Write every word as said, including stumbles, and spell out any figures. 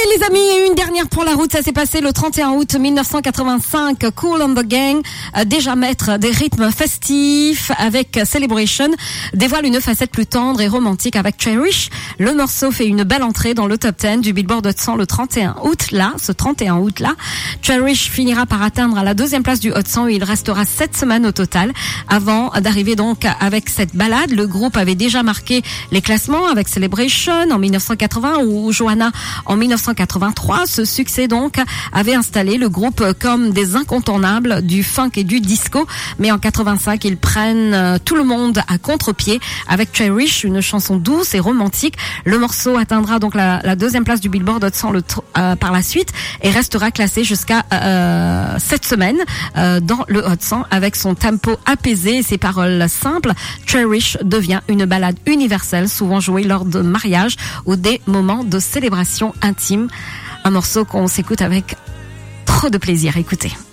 les amis, et une dernière pour la route, ça s'est passé le trente et un août mille neuf cent quatre-vingt-cinq. Kool and the Gang, déjà maître des rythmes festifs avec Celebration, dévoile une facette plus tendre et romantique avec Cherish. Le morceau fait une belle entrée dans le top dix du Billboard Hot cent le trente et un août. Là, ce trente et un août là, Cherish finira par atteindre la deuxième place du Hot cent où il restera sept semaines au total avant d'arriver donc avec cette balade. Le groupe avait déjà marqué les classements avec Celebration en mille neuf cent quatre-vingts ou Joanna en mille neuf cent quatre-vingt-trois. Ce succès donc avait installé le groupe comme des incontournables du funk et du disco. Mais en quatre-vingt-cinq, ils prennent tout le monde à contre-pied avec Cherish, une chanson douce et romantique. Le morceau atteindra donc la, la deuxième place du Billboard Hot cent le, euh, par la suite et restera classé jusqu'à euh, sept semaines euh, dans le Hot cent avec son tempo apaisé et ses paroles simples. Cherish devient une ballade universelle, souvent jouée lors de mariages ou des moments de célébration intime. Un morceau qu'on s'écoute avec trop de plaisir. Écoutez.